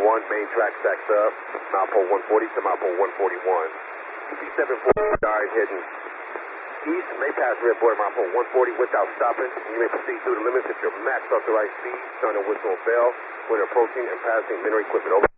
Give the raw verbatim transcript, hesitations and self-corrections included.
one, main track stacks up, Malpo one forty to Malpo one forty-one. B seven forty guard heading east, may pass red border Malpo one forty without stopping. You may proceed through the limits if you're maxed authorized speed, sound a whistle or bell when approaching and passing mineral equipment over.